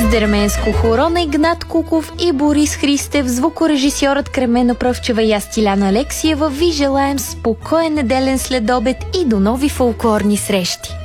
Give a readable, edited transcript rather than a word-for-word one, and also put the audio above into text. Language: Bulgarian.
Дерменско хоро на Игнат Куков и Борис Христев, звукорежисьорът Кремена Пръвчева и аз Тиляна Алексиева ви желаем спокоен неделен следобед и до нови фолклорни срещи.